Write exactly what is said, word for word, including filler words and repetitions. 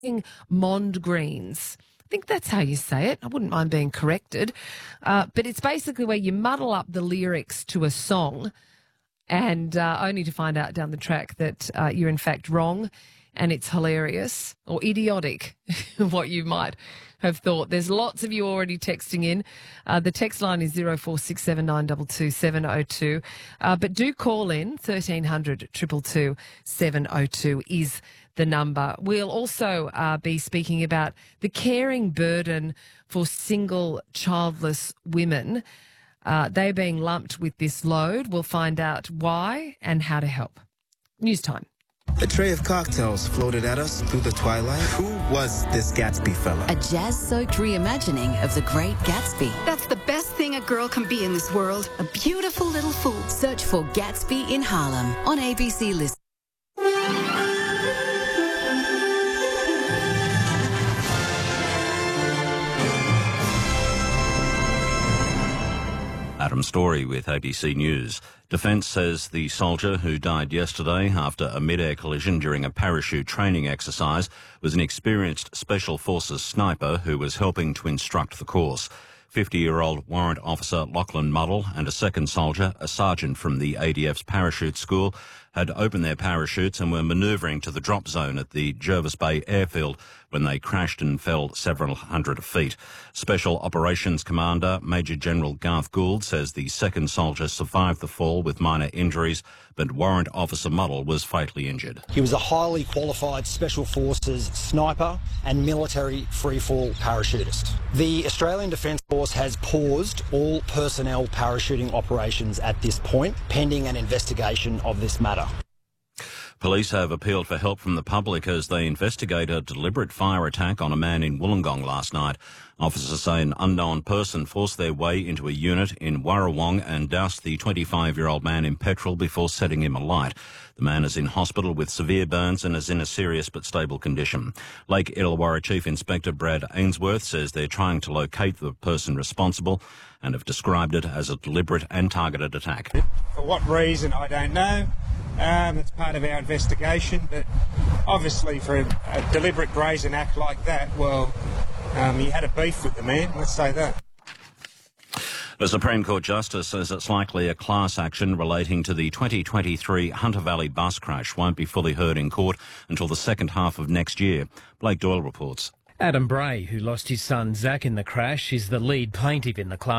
Mond Greens. I think that's how you say it. I wouldn't mind being corrected. Uh, but it's basically where you muddle up the lyrics to a song and uh, only to find out down the track that uh, you're in fact wrong and it's hilarious or idiotic, what you might have thought. There's lots of you already texting in. Uh, the text line is zero four six seven nine two two seven zero two. Uh, but do call in, thirteen hundred two two two seven zero two is the number. We'll also uh, be speaking about the caring burden for single childless women. Uh, they're being lumped with this load. We'll find out why and how to help. News time. A tray of cocktails floated at us through the twilight. Who was this Gatsby fella? A jazz-soaked reimagining of The Great Gatsby. That's the best thing a girl can be in this world. A beautiful little fool. Search for Gatsby in Harlem on A B C Listen. Adam Story with A B C News. Defence says the soldier who died yesterday after a mid-air collision during a parachute training exercise was an experienced Special Forces sniper who was helping to instruct the course. fifty-year-old Warrant Officer Lachlan Muddle and a second soldier, a sergeant from the A D F's parachute school, had opened their parachutes and were manoeuvring to the drop zone at the Jervis Bay airfield when they crashed and fell several hundred feet. Special Operations Commander Major General Garth Gould says the second soldier survived the fall with minor injuries, but Warrant Officer Muddle was fatally injured. He was a highly qualified Special Forces sniper and military freefall parachutist. The Australian Defence Force has paused all personnel parachuting operations at this point, pending an investigation of this matter. Police have appealed for help from the public as they investigate a deliberate fire attack on a man in Wollongong last night. Officers say an unknown person forced their way into a unit in Warrawong and doused the twenty-five-year-old man in petrol before setting him alight. The man is in hospital with severe burns and is in a serious but stable condition. Lake Illawarra Chief Inspector Brad Ainsworth says they're trying to locate the person responsible and have described it as a deliberate and targeted attack. For what reason, I don't know. Um, it's part of our investigation, but obviously for a, a deliberate brazen act like that, well, um, he had a beef with the man, let's say that. The Supreme Court Justice says it's likely a class action relating to the twenty twenty-three Hunter Valley bus crash won't be fully heard in court until the second half of next year. Blake Doyle reports. Adam Bray, who lost his son Zach in the crash, is the lead plaintiff in the class.